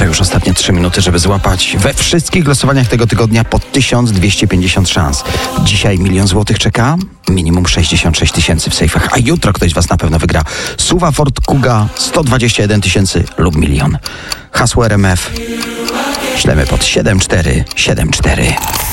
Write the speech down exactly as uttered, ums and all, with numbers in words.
już ostatnie trzy minuty, żeby złapać we wszystkich losowaniach tego tygodnia po tysiąc dwieście pięćdziesiąt szans. Dzisiaj milion złotych czeka, minimum sześćdziesiąt sześć tysięcy w sejfach, a jutro ktoś z was na pewno wygra Suwa Ford Kuga sto dwadzieścia jeden tysięcy lub milion. Hasło R M F ślemy pod siedem cztery siedem cztery.